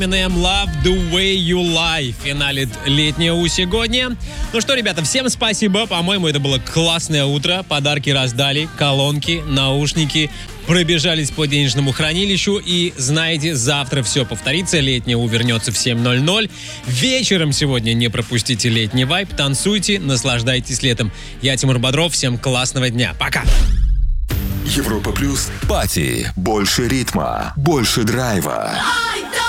Eminem Love the Way You Lie финалит летнее у сегодня. Ну что, ребята, всем спасибо. По-моему, это было классное утро. Подарки раздали, колонки, наушники. Пробежались по денежному хранилищу. И знаете, завтра все повторится. Летнее У вернется в 7:00. Вечером сегодня не пропустите летний вайб. Танцуйте, наслаждайтесь летом. Я Тимур Бодров. Всем классного дня. Пока! Европа Плюс. Пати. Больше ритма. Больше драйва.